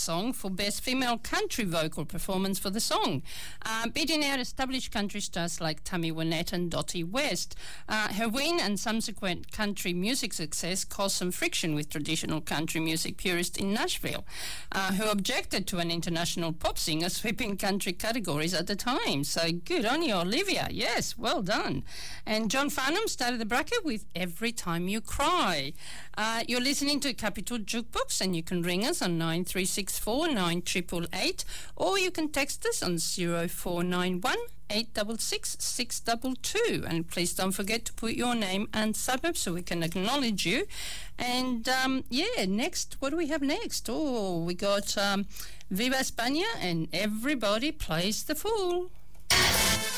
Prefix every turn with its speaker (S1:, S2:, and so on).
S1: song for Best Female Country Vocal Performance for the song, beating out established country stars like Tammy Wynette and Dottie West. Her win and subsequent country music success caused some friction with traditional country music purists in Nashville, who objected to an international pop singer sweeping country categories at the time. So good on you, Olivia. Yes, well done. And John Farnham started the bracket with Every Time You Cry. You're listening to Capital Jukebox, and you can ring us on 9364 9888, or you can text us on 0491 866 622. And please don't forget to put your name and suburb so we can acknowledge you. And next, what do we have next? Oh, we got Viva España and Everybody Plays the Fool.